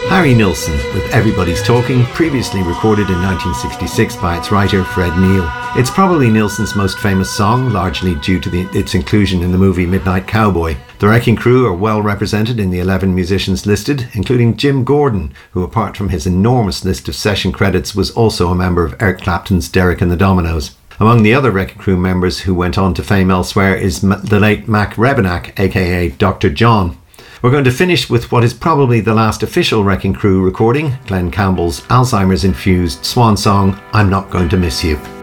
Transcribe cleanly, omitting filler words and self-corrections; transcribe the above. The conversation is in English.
Harry Nilsson with Everybody's Talking, previously recorded in 1966 by its writer Fred Neil. It's probably Nilsson's most famous song, largely due to its inclusion in the movie Midnight Cowboy. The Wrecking Crew are well represented in the 11 musicians listed, including Jim Gordon, who apart from his enormous list of session credits was also a member of Eric Clapton's Derek and the Dominos. Among the other Wrecking Crew members who went on to fame elsewhere is the late Mac Rebennack, aka Dr. John. We're going to finish with what is probably the last official Wrecking Crew recording, Glenn Campbell's Alzheimer's-infused swan song, I'm Not Going to Miss You.